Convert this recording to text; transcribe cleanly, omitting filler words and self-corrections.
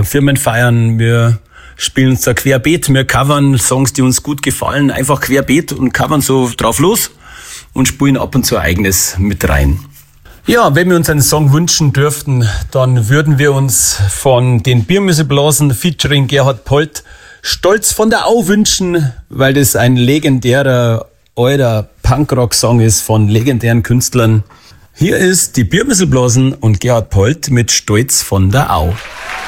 Firmenfeiern, wir spielen uns da querbeet, wir covern Songs, die uns gut gefallen, einfach querbeet und covern so drauf los und spielen ab und zu eigenes mit rein. Ja, wenn wir uns einen Song wünschen dürften, dann würden wir uns von den Biermüsselblasen featuring Gerhard Polt Stolz von der Au wünschen, weil das ein legendärer alter Punkrock-Song ist von legendären Künstlern. Hier ist die Biermüsselblasen und Gerhard Polt mit Stolz von der Au.